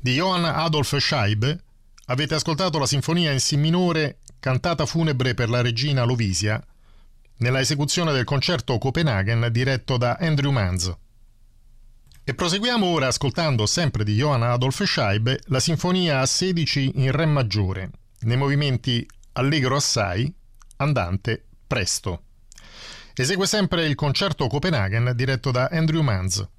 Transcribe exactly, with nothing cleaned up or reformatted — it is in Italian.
Di Johann Adolph Scheibe avete ascoltato la sinfonia in Si minore Cantata funebre per la regina Lovisia nella esecuzione del concerto Copenaghen diretto da Andrew Manz. E proseguiamo ora ascoltando sempre di Johann Adolph Scheibe la sinfonia a sedici in Re maggiore nei movimenti allegro assai, andante, presto. Esegue sempre il concerto Copenaghen diretto da Andrew Manz.